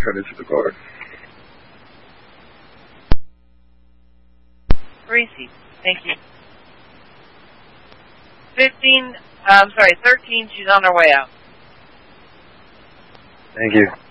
turn into the car. Greasy. Thank you. 13, she's on her way out. Thank you.